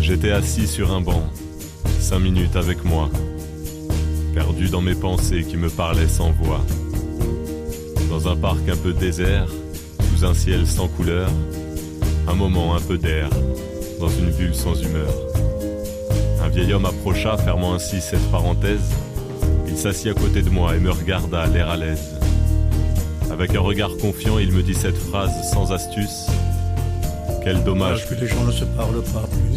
J'étais assis sur un banc, 5 minutes avec moi, perdu dans mes pensées qui me parlaient sans voix. Dans un parc un peu désert, sous un ciel sans couleur, un moment un peu d'air, dans une bulle sans humeur. Un vieil homme approcha, fermant ainsi cette parenthèse. Il s'assit à côté de moi et me regarda, l'air à l'aise. Avec un regard confiant, il me dit cette phrase sans astuce. Quel dommage que les gens ne se parlent pas plus.